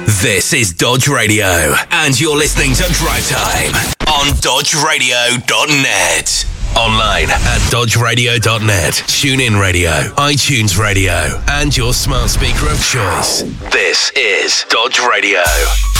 This is Dodge Radio, and you're listening to Drive Time on dodgeradio.net. Online at dodgeradio.net, TuneIn Radio, iTunes Radio, and your smart speaker of choice. This is Dodge Radio.